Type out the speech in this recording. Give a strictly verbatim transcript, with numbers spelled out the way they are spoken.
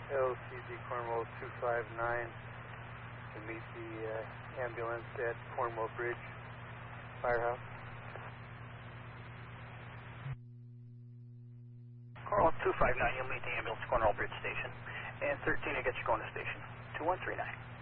L C D Cornwall two five nine to meet the uh, ambulance at Cornwall Bridge Firehouse. Cornwall two five nine, you'll meet the ambulance at Cornwall Bridge Station. And thirteen, I get you going to station two one three nine.